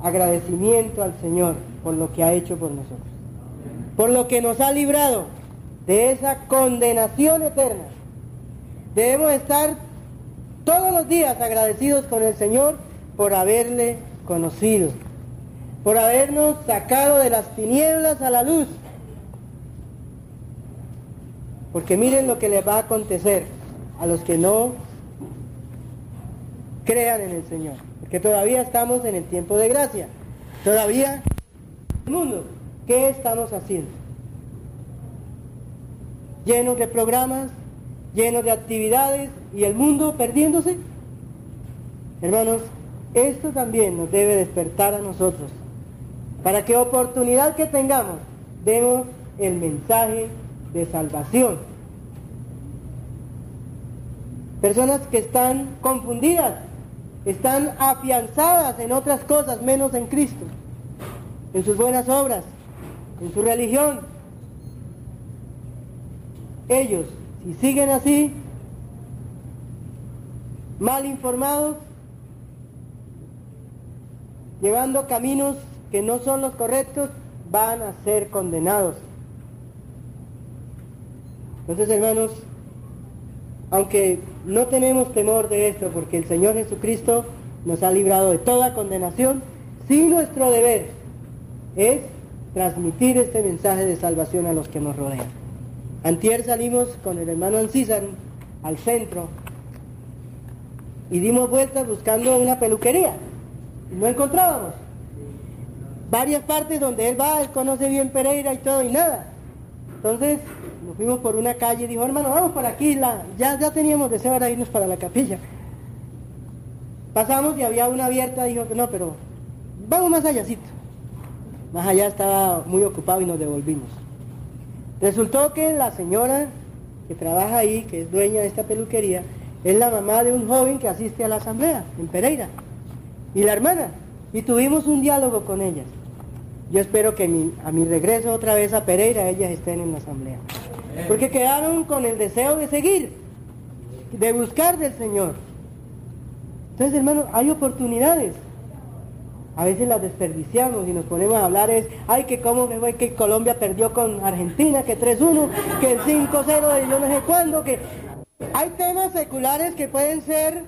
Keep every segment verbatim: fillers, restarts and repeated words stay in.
agradecimiento al Señor por lo que ha hecho por nosotros, por lo que nos ha librado de esa condenación eterna. Debemos estar todos los días agradecidos con el Señor por haberle conocido, por habernos sacado de las tinieblas a la luz. Porque miren lo que les va a acontecer a los que no crean en el Señor. Porque todavía estamos en el tiempo de gracia. Todavía, el mundo, ¿qué estamos haciendo? Llenos de programas, llenos de actividades, y el mundo perdiéndose. Hermanos, esto también nos debe despertar a nosotros, para que oportunidad que tengamos, demos el mensaje de salvación. Personas que están confundidas, están afianzadas en otras cosas menos en Cristo, en sus buenas obras, en su religión. Ellos, si siguen así, mal informados, llevando caminos que no son los correctos, van a ser condenados. Entonces, hermanos, aunque no tenemos temor de esto, porque el Señor Jesucristo nos ha librado de toda condenación, sí nuestro deber es transmitir este mensaje de salvación a los que nos rodean. Antier salimos con el hermano Ancísar al centro y dimos vueltas buscando una peluquería y no encontrábamos. Varias partes donde él va, él conoce bien Pereira y todo, y nada. Entonces nos fuimos por una calle y dijo, hermano, vamos por aquí, la, ya, ya teníamos deseo de irnos para la capilla. Pasamos y había una abierta, dijo, no, pero vamos más allácito. Más allá estaba muy ocupado y nos devolvimos. Resultó que la señora que trabaja ahí, que es dueña de esta peluquería, es la mamá de un joven que asiste a la asamblea en Pereira, y la hermana, y tuvimos un diálogo con ellas. Yo espero que mi, a mi regreso otra vez a Pereira ellas estén en la asamblea, porque quedaron con el deseo de seguir, de buscar del Señor. Entonces, hermanos, hay oportunidades. A veces las desperdiciamos y nos ponemos a hablar es, ay, que cómo me fue que Colombia perdió con Argentina, que tres uno, que el cinco cero de yo no sé cuándo, que... Hay temas seculares que pueden ser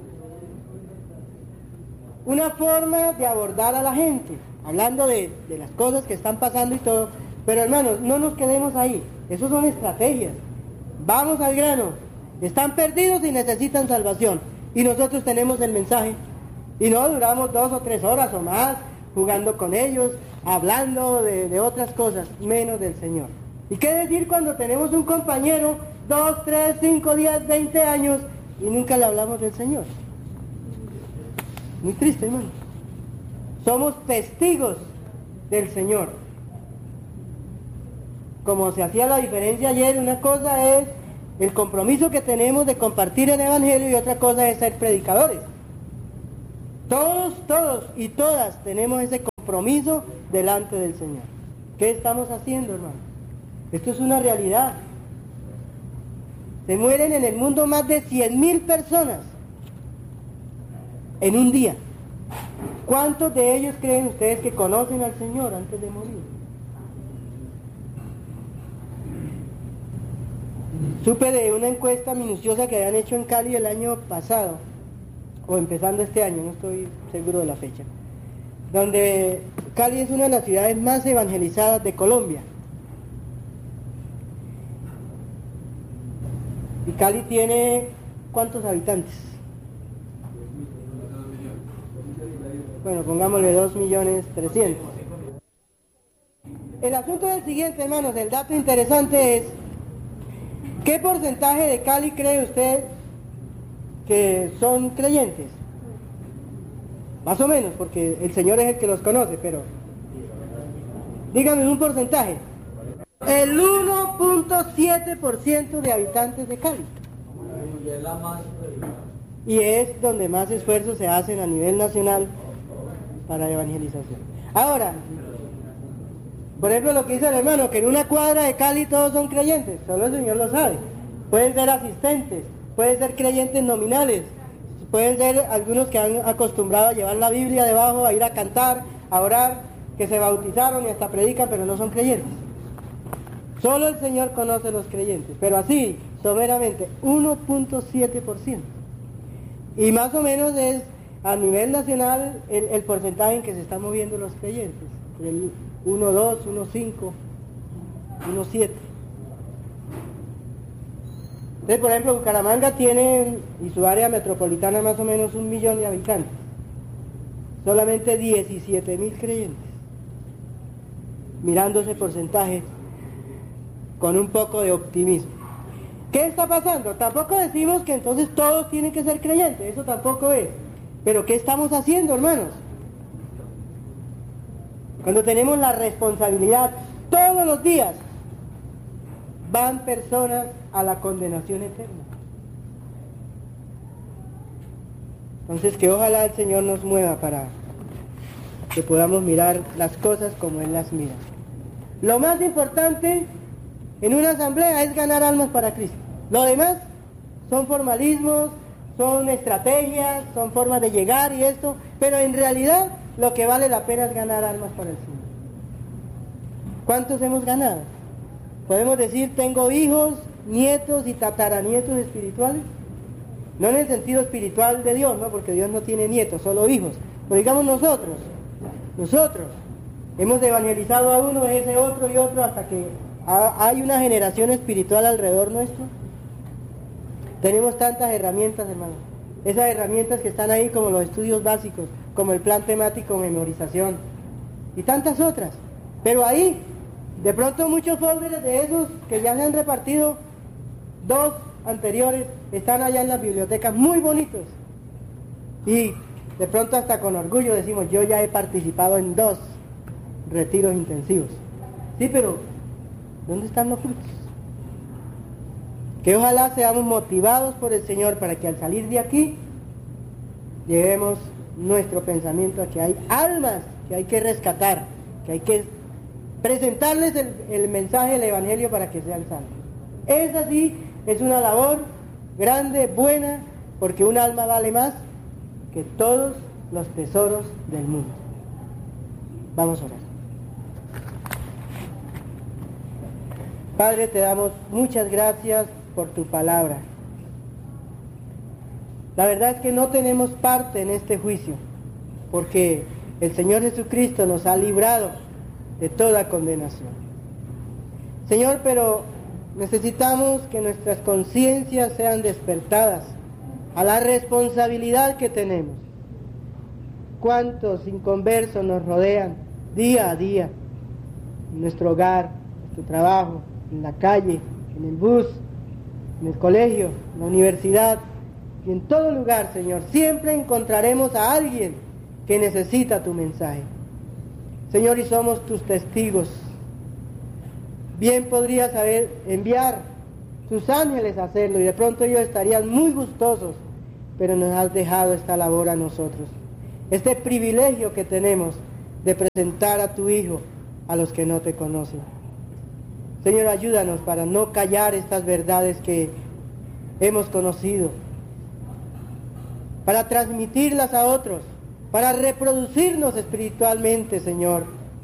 una forma de abordar a la gente, hablando de, de las cosas que están pasando y todo, pero hermanos, no nos quedemos ahí, eso son estrategias. Vamos al grano, están perdidos y necesitan salvación, y nosotros tenemos el mensaje. Y no duramos dos o tres horas o más jugando con ellos, hablando de, de otras cosas, menos del Señor. ¿Y qué decir cuando tenemos un compañero, dos, tres, cinco, diez, veinte años, y nunca le hablamos del Señor? Muy triste, hermano. Somos testigos del Señor. Como se hacía la diferencia ayer, una cosa es el compromiso que tenemos de compartir el Evangelio y otra cosa es ser predicadores. Todos, todos y todas tenemos ese compromiso delante del Señor. ¿Qué estamos haciendo, hermano? Esto es una realidad. Se mueren en el mundo más de cien mil personas en un día. ¿Cuántos de ellos creen ustedes que conocen al Señor antes de morir? Supe de una encuesta minuciosa que habían hecho en Cali el año pasado, o empezando este año, no estoy seguro de la fecha, donde Cali es una de las ciudades más evangelizadas de Colombia. Y Cali tiene ¿cuántos habitantes? Bueno, pongámosle dos millones trescientos. El asunto es el siguiente, hermanos, el dato interesante es, ¿qué porcentaje de Cali cree usted que son creyentes? Más o menos, porque el Señor es el que los conoce, pero dígame un porcentaje. El uno punto siete por ciento de habitantes de Cali. Y es donde más esfuerzos se hacen a nivel nacional para la evangelización. Ahora, por ejemplo, lo que dice el hermano, que en una cuadra de Cali todos son creyentes, solo el Señor lo sabe. Pueden ser asistentes, pueden ser creyentes nominales, Pueden ser algunos que han acostumbrado a llevar la Biblia debajo, a ir a cantar, a orar, que se bautizaron y hasta predican, pero no son creyentes. Solo el Señor conoce los creyentes, pero así, someramente, uno punto siete por ciento. Y más o menos es a nivel nacional el, el porcentaje en que se están moviendo los creyentes. El uno punto dos, uno punto cinco, uno punto siete. Entonces, por ejemplo, Bucaramanga tiene, y su área metropolitana, más o menos un millón de habitantes. Solamente diecisiete mil creyentes. Mirando ese porcentaje con un poco de optimismo. ¿Qué está pasando? Tampoco decimos que entonces todos tienen que ser creyentes, eso tampoco es. Pero ¿qué estamos haciendo, hermanos? Cuando tenemos la responsabilidad todos los días, van personas a la condenación eterna. Entonces, que ojalá el Señor nos mueva para que podamos mirar las cosas como Él las mira. Lo más importante en una asamblea es ganar almas para Cristo. Lo demás son formalismos, son estrategias, son formas de llegar y esto, pero en realidad lo que vale la pena es ganar almas para el Señor. ¿Cuántos hemos ganado? Podemos decir, tengo hijos, nietos y tataranietos espirituales. No en el sentido espiritual de Dios, ¿no? Porque Dios no tiene nietos, solo hijos. Pero digamos nosotros, nosotros hemos evangelizado a uno, ese otro y otro, hasta que hay una generación espiritual alrededor nuestro. Tenemos tantas herramientas, hermano. Esas herramientas que están ahí, como los estudios básicos, como el plan temático, memorización, y tantas otras. Pero ahí, de pronto muchos folders de esos que ya se han repartido, dos anteriores, están allá en las bibliotecas muy bonitos. Y de pronto hasta con orgullo decimos, yo ya he participado en dos retiros intensivos. Sí, pero ¿dónde están los frutos? Que ojalá seamos motivados por el Señor para que al salir de aquí llevemos nuestro pensamiento a que hay almas que hay que rescatar, que hay que presentarles el, el mensaje del Evangelio para que sean salvos. Esa sí es una labor grande, buena, porque un alma vale más que todos los tesoros del mundo. Vamos a orar. Padre, te damos muchas gracias por tu palabra. La verdad es que no tenemos parte en este juicio, porque el Señor Jesucristo nos ha librado de toda condenación. Señor, pero necesitamos que nuestras conciencias sean despertadas a la responsabilidad que tenemos. ¿Cuántos inconversos nos rodean día a día? En nuestro hogar, en nuestro trabajo, en la calle, en el bus, en el colegio, en la universidad y en todo lugar, Señor. Siempre encontraremos a alguien que necesita tu mensaje. Señor, y somos tus testigos. Bien podrías haber enviar tus ángeles a hacerlo y de pronto ellos estarían muy gustosos, pero nos has dejado esta labor a nosotros. Este privilegio que tenemos de presentar a tu Hijo a los que no te conocen. Señor, ayúdanos para no callar estas verdades que hemos conocido, para transmitirlas a otros, para reproducirnos espiritualmente, Señor,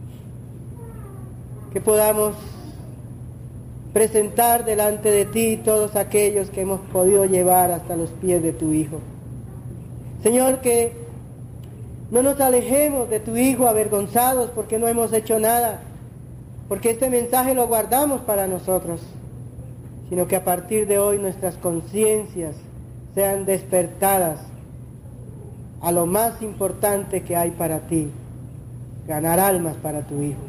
que podamos presentar delante de ti todos aquellos que hemos podido llevar hasta los pies de tu Hijo. Señor, que no nos alejemos de tu Hijo avergonzados porque no hemos hecho nada, porque este mensaje lo guardamos para nosotros, sino que a partir de hoy nuestras conciencias sean despertadas a lo más importante que hay para ti, ganar almas para tu Hijo.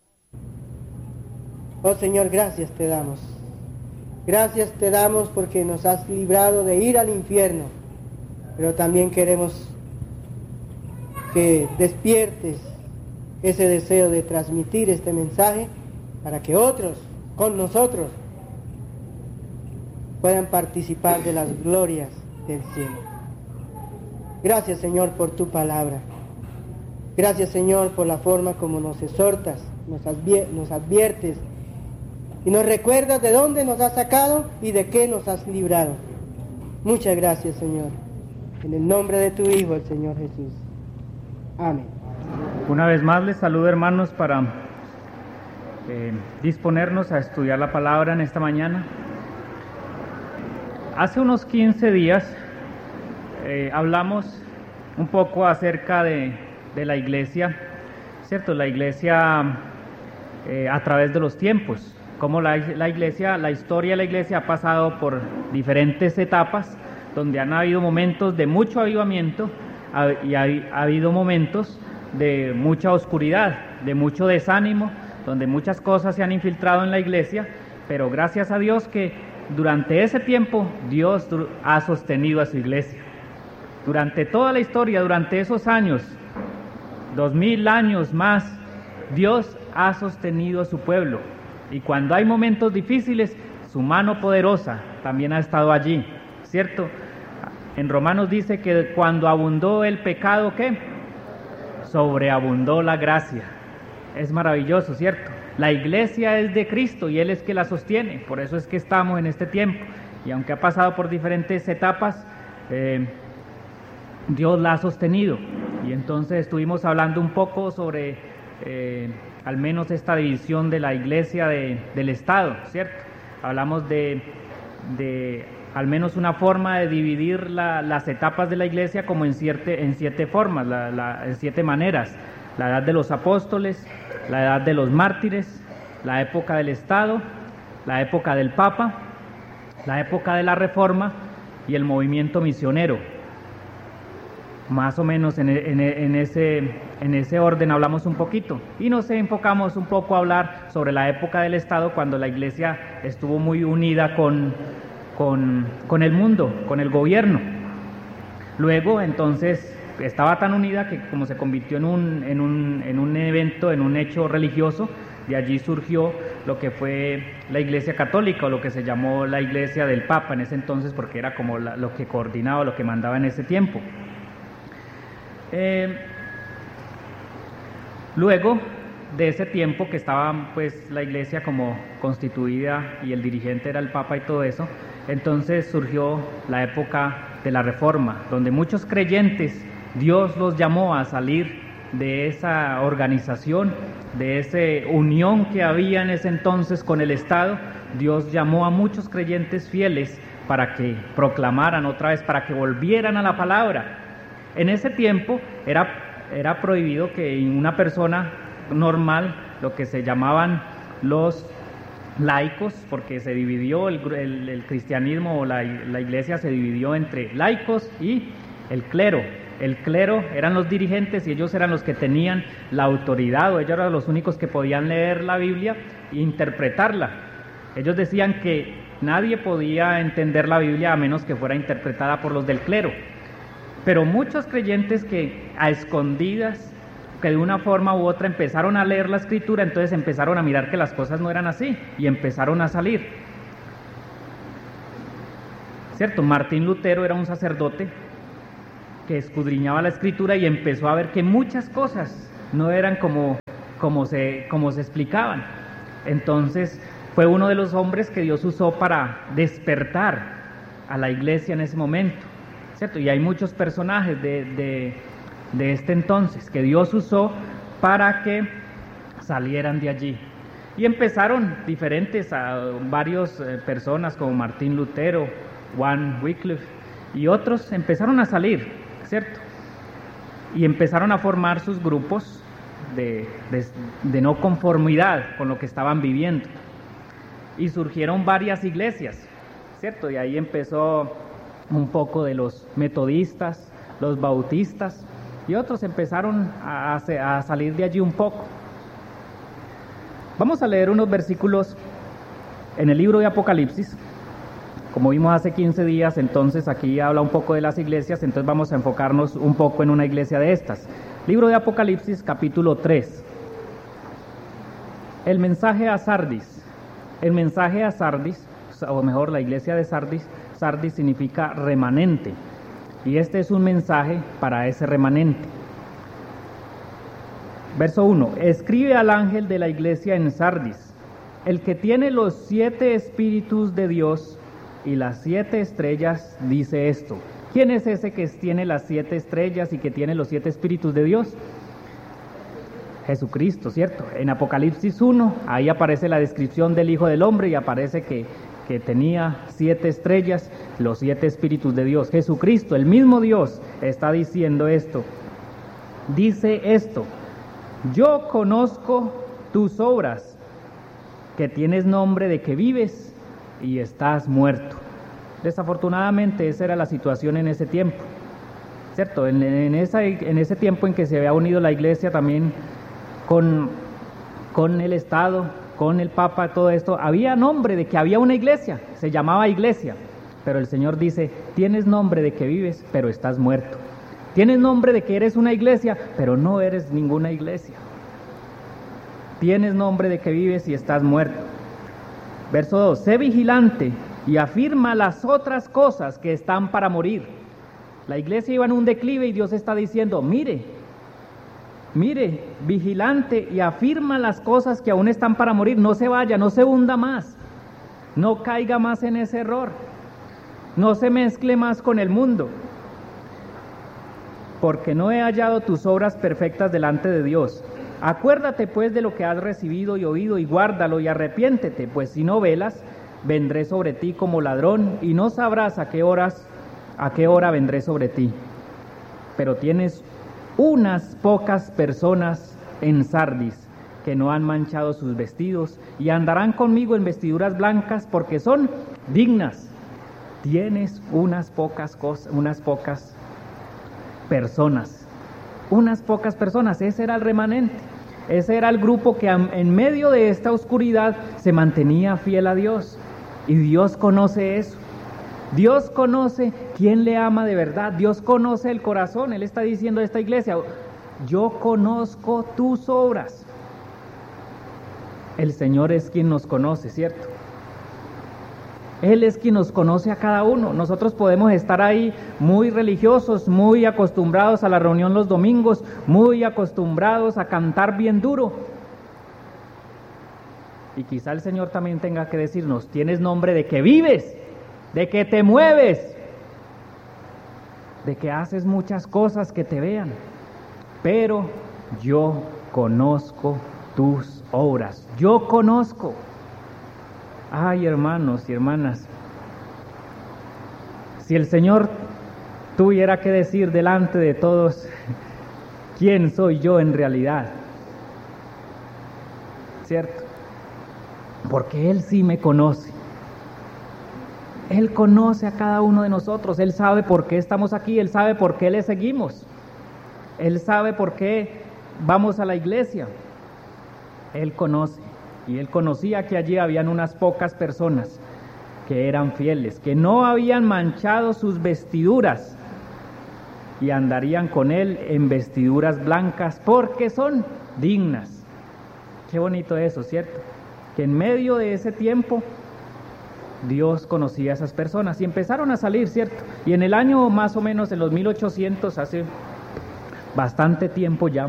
Oh Señor, gracias te damos. Gracias te damos porque nos has librado de ir al infierno, pero también queremos que despiertes ese deseo de transmitir este mensaje para que otros, con nosotros, puedan participar de las glorias del cielo. Gracias, Señor, por tu palabra. Gracias, Señor, por la forma como nos exhortas, nos, advier- nos adviertes y nos recuerdas de dónde nos has sacado y de qué nos has librado. Muchas gracias, Señor. En el nombre de tu Hijo, el Señor Jesús. Amén. Una vez más les saludo, hermanos, para eh, disponernos a estudiar la palabra en esta mañana. Hace unos quince días eh, hablamos un poco acerca de, de la iglesia, ¿cierto? La iglesia eh, a través de los tiempos, cómo la, la iglesia, la historia de la iglesia ha pasado por diferentes etapas, donde han habido momentos de mucho avivamiento y ha, ha habido momentos de mucha oscuridad, de mucho desánimo, donde muchas cosas se han infiltrado en la iglesia, pero gracias a Dios que durante ese tiempo Dios ha sostenido a su iglesia. Durante toda la historia, durante esos años, dos mil años más, Dios ha sostenido a su pueblo. Y cuando hay momentos difíciles, su mano poderosa también ha estado allí, ¿cierto? En Romanos dice que cuando abundó el pecado, ¿qué? Sobreabundó la gracia. Es maravilloso, ¿cierto? La iglesia es de Cristo y Él es que la sostiene, por eso es que estamos en este tiempo. Y aunque ha pasado por diferentes etapas, eh, Dios la ha sostenido. Y entonces estuvimos hablando un poco sobre eh, al menos esta división de la iglesia de, del Estado, ¿cierto? Hablamos de, de al menos una forma de dividir la, las etapas de la iglesia como en siete, en siete formas, la, la, en siete maneras. La edad de los apóstoles, la edad de los mártires, la época del Estado, la época del Papa, la época de la Reforma y el movimiento misionero. Más o menos en, en, en, ese, en ese orden hablamos un poquito y nos enfocamos un poco a hablar sobre la época del Estado, cuando la iglesia estuvo muy unida con, con, con el mundo, con el gobierno. Luego entonces estaba tan unida que como se convirtió en un, en un, en un evento, en un hecho religioso, de allí surgió lo que fue la Iglesia Católica, o lo que se llamó la Iglesia del Papa en ese entonces, porque era como la, lo que coordinaba, lo que mandaba en ese tiempo. Eh, luego de ese tiempo que estaba pues la iglesia como constituida y el dirigente era el Papa y todo eso, entonces surgió la época de la Reforma, donde muchos creyentes Dios los llamó a salir de esa organización, de esa unión que había en ese entonces con el Estado. Dios llamó a muchos creyentes fieles para que proclamaran otra vez, para que volvieran a la palabra. En ese tiempo era, era prohibido que una persona normal, lo que se llamaban los laicos, porque se dividió el, el, el cristianismo o la, la iglesia se dividió entre laicos y el clero. El clero eran los dirigentes y ellos eran los que tenían la autoridad, o ellos eran los únicos que podían leer la Biblia e interpretarla. Ellos decían que nadie podía entender la Biblia a menos que fuera interpretada por los del clero. Pero muchos creyentes que a escondidas, que de una forma u otra empezaron a leer la Escritura, entonces empezaron a mirar que las cosas no eran así y empezaron a salir. ¿Cierto? Martín Lutero era un sacerdote que escudriñaba la Escritura y empezó a ver que muchas cosas no eran como, como, se, como se explicaban. Entonces fue uno de los hombres que Dios usó para despertar a la iglesia en ese momento, ¿cierto? Y hay muchos personajes de, de, de este entonces que Dios usó para que salieran de allí. Y empezaron diferentes, a varias eh, personas como Martín Lutero, Juan Wycliffe y otros empezaron a salir, ¿cierto? Y empezaron a formar sus grupos de, de, de no conformidad con lo que estaban viviendo. Y surgieron varias iglesias, ¿cierto? Y ahí empezó un poco de los metodistas, los bautistas, y otros empezaron a, a salir de allí un poco. Vamos a leer unos versículos en el libro de Apocalipsis. Como vimos hace quince días, entonces aquí habla un poco de las iglesias, entonces vamos a enfocarnos un poco en una iglesia de estas. Libro de Apocalipsis, capítulo tres. El mensaje a Sardis. El mensaje a Sardis, o mejor la iglesia de Sardis, Sardis significa remanente, y este es un mensaje para ese remanente. Verso uno. Escribe al ángel de la iglesia en Sardis, el que tiene los siete espíritus de Dios y las siete estrellas, dice esto: ¿Quién es ese que tiene las siete estrellas y que tiene los siete espíritus de Dios? Jesucristo, ¿cierto? En Apocalipsis uno, ahí aparece la descripción del Hijo del Hombre y aparece que, que tenía siete estrellas, los siete espíritus de Dios. Jesucristo, el mismo Dios, está diciendo esto. Dice esto: yo conozco tus obras, que tienes nombre de que vives y estás muerto. Desafortunadamente esa era la situación en ese tiempo, ¿cierto? En, en, esa, en ese tiempo en que se había unido la iglesia también con, con el Estado, con el Papa, todo esto, había nombre de que había una iglesia, se llamaba iglesia, pero el Señor dice: tienes nombre de que vives, pero estás muerto. Tienes nombre de que eres una iglesia, pero no eres ninguna iglesia. Tienes nombre de que vives y estás muerto. Verso dos, sé vigilante y afirma las otras cosas que están para morir. La iglesia iba en un declive y Dios está diciendo: mire, mire, vigilante y afirma las cosas que aún están para morir. No se vaya, no se hunda más, no caiga más en ese error, no se mezcle más con el mundo, porque no he hallado tus obras perfectas delante de Dios. Acuérdate pues de lo que has recibido y oído, y guárdalo y arrepiéntete, pues si no velas, vendré sobre ti como ladrón, y no sabrás a qué horas, a qué hora vendré sobre ti. Pero tienes unas pocas personas en Sardis que no han manchado sus vestidos, y andarán conmigo en vestiduras blancas, porque son dignas. Tienes unas pocas cosas, unas pocas personas. Unas pocas personas, ese era el remanente, ese era el grupo que en medio de esta oscuridad se mantenía fiel a Dios, y Dios conoce eso. Dios conoce quién le ama de verdad, Dios conoce el corazón. Él está diciendo a esta iglesia: yo conozco tus obras. El Señor es quien nos conoce, ¿cierto? Él es quien nos conoce a cada uno. Nosotros podemos estar ahí muy religiosos, muy acostumbrados a la reunión los domingos, muy acostumbrados a cantar bien duro. Y quizá el Señor también tenga que decirnos: tienes nombre de que vives, de que te mueves, de que haces muchas cosas que te vean, pero yo conozco tus obras, yo conozco. Ay, hermanos y hermanas, si el Señor tuviera que decir delante de todos quién soy yo en realidad, ¿cierto? Porque Él sí me conoce. Él conoce a cada uno de nosotros. Él sabe por qué estamos aquí, Él sabe por qué le seguimos, Él sabe por qué vamos a la iglesia. Él conoce. Y Él conocía que allí habían unas pocas personas que eran fieles, que no habían manchado sus vestiduras, y andarían con Él en vestiduras blancas, porque son dignas. Qué bonito eso, ¿cierto? Que en medio de ese tiempo Dios conocía a esas personas, y empezaron a salir, ¿cierto? Y en el año más o menos, en los mil ochocientos, hace bastante tiempo ya,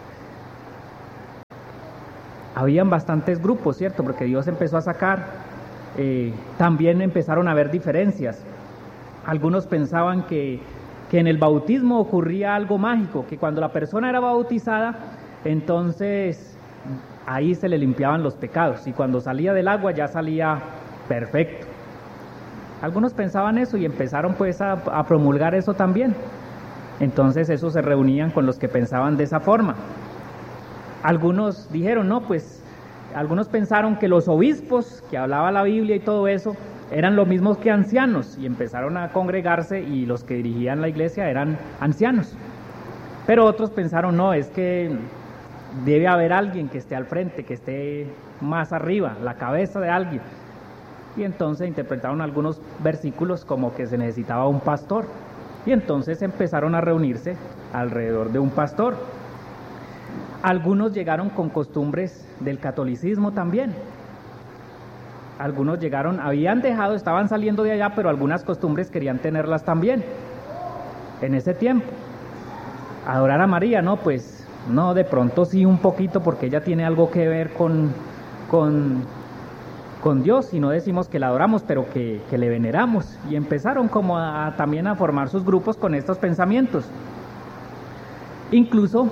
habían bastantes grupos, ¿cierto? Porque Dios empezó a sacar, eh, también empezaron a haber diferencias. Algunos pensaban que, que en el bautismo ocurría algo mágico, que cuando la persona era bautizada, entonces ahí se le limpiaban los pecados, y cuando salía del agua ya salía perfecto. Algunos pensaban eso y empezaron pues a, a promulgar eso también. Entonces esos se reunían con los que pensaban de esa forma. Algunos dijeron, no, pues, algunos pensaron que los obispos, que hablaba la Biblia y todo eso, eran lo mismos que ancianos, y empezaron a congregarse, y los que dirigían la iglesia eran ancianos. Pero otros pensaron, no, es que debe haber alguien que esté al frente, que esté más arriba, la cabeza de alguien. Y entonces interpretaron algunos versículos como que se necesitaba un pastor, y entonces empezaron a reunirse alrededor de un pastor. Algunos llegaron con costumbres del catolicismo también. Algunos llegaron, habían dejado, estaban saliendo de allá, pero algunas costumbres querían tenerlas también en ese tiempo. Adorar a María, no, pues no, de pronto sí un poquito, porque ella tiene algo que ver con, con, con Dios y no decimos que la adoramos, pero que, que le veneramos. Y empezaron como a, también a formar sus grupos con estos pensamientos. Incluso,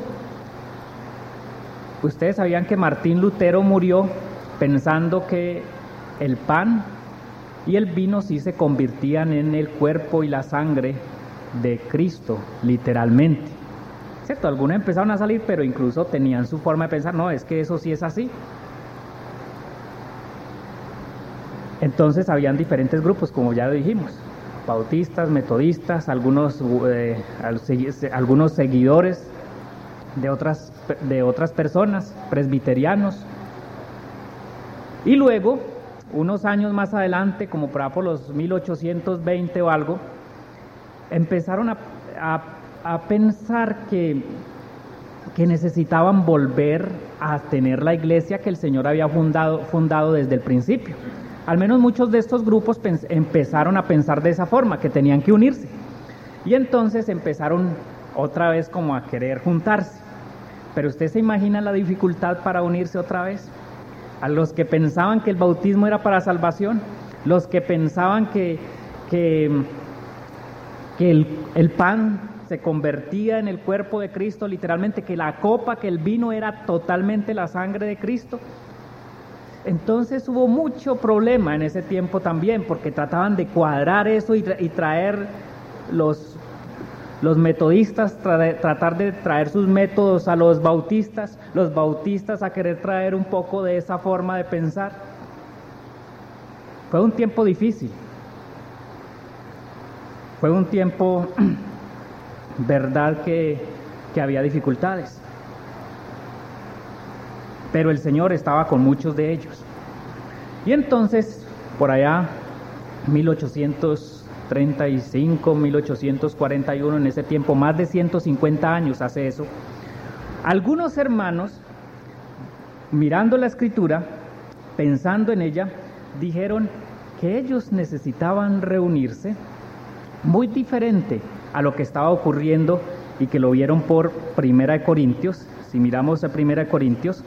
ustedes sabían que Martín Lutero murió pensando que el pan y el vino sí se convertían en el cuerpo y la sangre de Cristo, literalmente. ¿Cierto? Algunos empezaron a salir, pero incluso tenían su forma de pensar, no, es que eso sí es así. Entonces habían diferentes grupos, como ya dijimos, bautistas, metodistas, algunos, eh, algunos seguidores de otras, de otras personas, presbiterianos. Y luego, unos años más adelante, como por, por los mil ochocientos veinte o algo, empezaron a, a, a pensar que, que necesitaban volver a tener la iglesia que el Señor había fundado, fundado desde el principio. Al menos muchos de estos grupos empezaron a pensar de esa forma, que tenían que unirse. Y entonces empezaron otra vez como a querer juntarse. Pero usted se imagina la dificultad para unirse otra vez. A los que pensaban que el bautismo era para salvación, los que pensaban que, que, que el, el pan se convertía en el cuerpo de Cristo, literalmente, que la copa, que el vino era totalmente la sangre de Cristo. Entonces hubo mucho problema en ese tiempo también, porque trataban de cuadrar eso y, y traer los, los metodistas, tra tratar de traer sus métodos a los bautistas, los bautistas a querer traer un poco de esa forma de pensar. Fue un tiempo difícil, fue un tiempo, verdad que, que había dificultades. Pero el Señor estaba con muchos de ellos. Y entonces, por allá, mil ochocientos treinta y cinco, mil ochocientos cuarenta y uno, en ese tiempo, más de ciento cincuenta años hace eso, algunos hermanos, mirando la Escritura, pensando en ella, dijeron que ellos necesitaban reunirse muy diferente a lo que estaba ocurriendo y que lo vieron por Primera de Corintios. Si miramos a Primera de Corintios,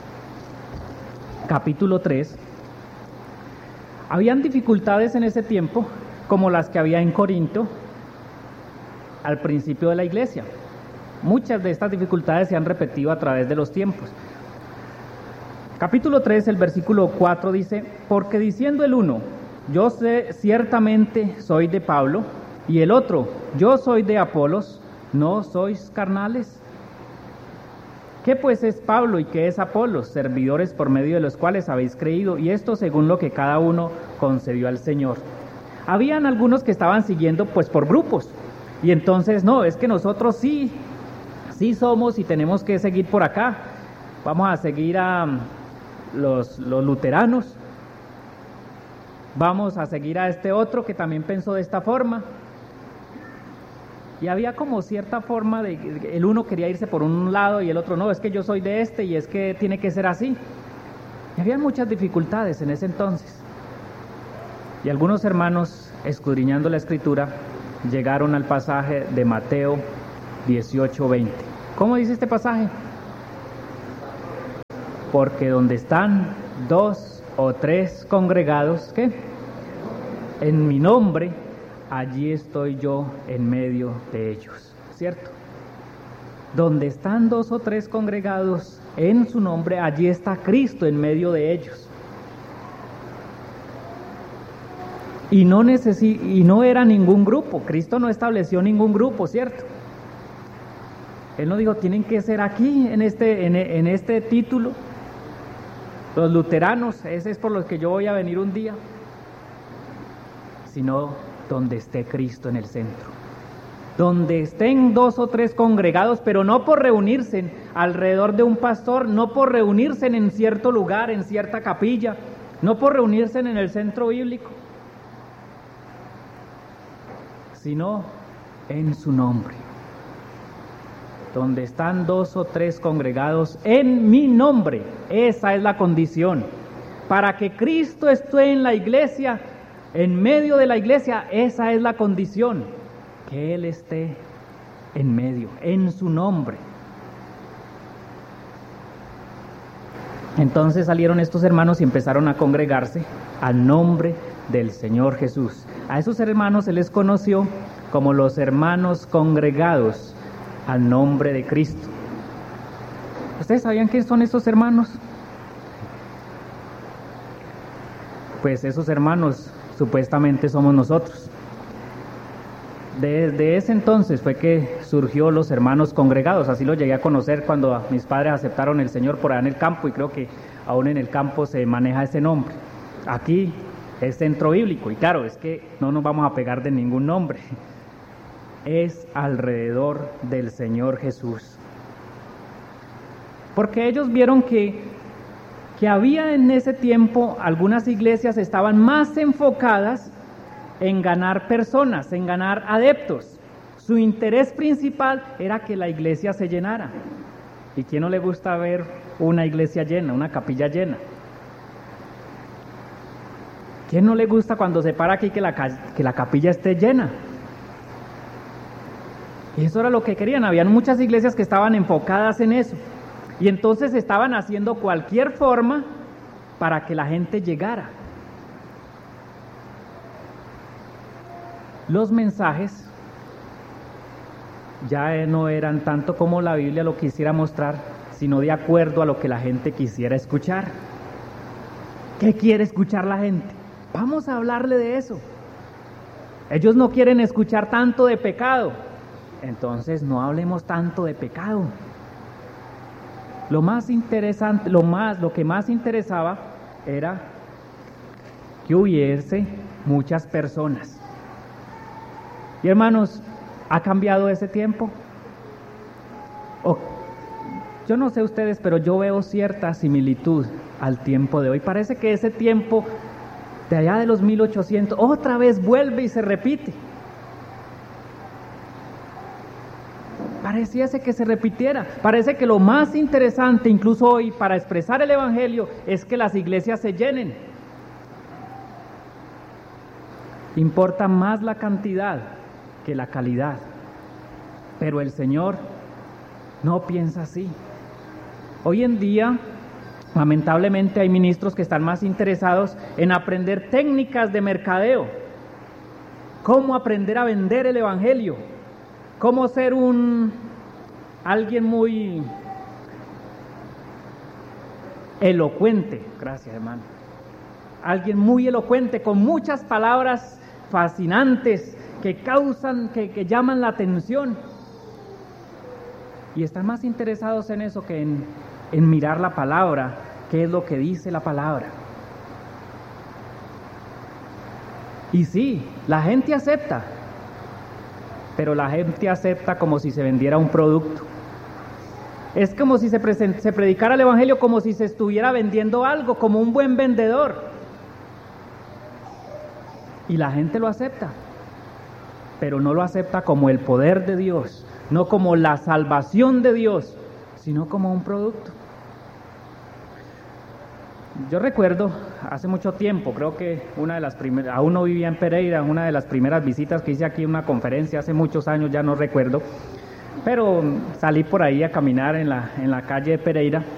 capítulo tres, habían dificultades en ese tiempo como las que había en Corinto al principio de la iglesia. Muchas de estas dificultades se han repetido a través de los tiempos. Capítulo tres, el versículo cuatro dice: porque diciendo el uno, yo sé ciertamente soy de Pablo, y el otro, yo soy de Apolos, ¿no sois carnales? ¿Qué pues es Pablo y qué es Apolos? Servidores por medio de los cuales habéis creído, y esto según lo que cada uno concedió al Señor. Habían algunos que estaban siguiendo pues por grupos, y entonces no, es que nosotros sí, sí somos y tenemos que seguir por acá. Vamos a seguir a los, los luteranos, vamos a seguir a este otro que también pensó de esta forma. Y había como cierta forma de, el uno quería irse por un lado y el otro no, es que yo soy de este y es que tiene que ser así. Y había muchas dificultades en ese entonces. Y algunos hermanos, escudriñando la Escritura, llegaron al pasaje de Mateo dieciocho veinte. ¿Cómo dice este pasaje? Porque donde están dos o tres congregados, ¿qué? En mi nombre, allí estoy yo en medio de ellos, ¿cierto? Donde están dos o tres congregados en su nombre, allí está Cristo en medio de ellos. Y no, necesi- y no era ningún grupo, Cristo no estableció ningún grupo, ¿cierto? Él no dijo, tienen que ser aquí, en este, en, en este título, los luteranos, ese es por los que yo voy a venir un día, sino donde esté Cristo en el centro, donde estén dos o tres congregados, pero no por reunirse alrededor de un pastor, no por reunirse en cierto lugar, en cierta capilla, no por reunirse en el centro bíblico, sino en su nombre. Donde están dos o tres congregados en mi nombre, esa es la condición. Para que Cristo esté en la iglesia, en medio de la iglesia, esa es la condición, que Él esté en medio, en su nombre. Entonces salieron estos hermanos y empezaron a congregarse al nombre del Señor Jesús. A esos hermanos se les conoció como los hermanos congregados al nombre de Cristo. ¿Ustedes sabían quiénes son estos hermanos? Pues esos hermanos supuestamente somos nosotros. Desde ese entonces fue que surgió los hermanos congregados, así lo llegué a conocer cuando mis padres aceptaron el Señor por allá en el campo, y creo que aún en el campo se maneja ese nombre. Aquí es centro bíblico, y claro, es que no nos vamos a pegar de ningún nombre, es alrededor del Señor Jesús. Porque ellos vieron que, que había en ese tiempo algunas iglesias estaban más enfocadas en ganar personas, en ganar adeptos. Su interés principal era que la iglesia se llenara. ¿Y quién no le gusta ver una iglesia llena, una capilla llena? ¿Quién no le gusta cuando se para aquí que la, que la capilla esté llena? Y eso era lo que querían. Habían muchas iglesias que estaban enfocadas en eso. Y entonces estaban haciendo cualquier forma para que la gente llegara. Los mensajes ya no eran tanto como la Biblia lo quisiera mostrar, sino de acuerdo a lo que la gente quisiera escuchar. ¿Qué quiere escuchar la gente? Vamos a hablarle de eso. Ellos no quieren escuchar tanto de pecado, entonces no hablemos tanto de pecado. Lo más interesante, lo más, lo que más interesaba era que hubiese muchas personas. Y hermanos, ¿ha cambiado ese tiempo? Oh, yo no sé ustedes, pero yo veo cierta similitud al tiempo de hoy. Parece que ese tiempo de allá de los mil ochocientos otra vez vuelve y se repite. Pareciese que se repitiera. Parece que lo más interesante, incluso hoy, para expresar el Evangelio, es que las iglesias se llenen. Importa más la cantidad que la calidad. Pero el Señor no piensa así. Hoy en día, lamentablemente, hay ministros que están más interesados en aprender técnicas de mercadeo. Cómo aprender a vender el Evangelio. Cómo ser un alguien muy elocuente. Gracias, hermano. Alguien muy elocuente, con muchas palabras fascinantes que causan, que, que llaman la atención. Y están más interesados en eso que en, en mirar la palabra, qué es lo que dice la palabra. Y sí, la gente acepta, pero la gente acepta como si se vendiera un producto. Es como si se, present, se predicara el Evangelio como si se estuviera vendiendo algo, como un buen vendedor. Y la gente lo acepta, pero no lo acepta como el poder de Dios, no como la salvación de Dios, sino como un producto. Yo recuerdo hace mucho tiempo, creo que una de las primeras, aún no vivía en Pereira, una de las primeras visitas que hice aquí en una conferencia hace muchos años, ya no recuerdo, pero salí por ahí a caminar en la, en la calle de Pereira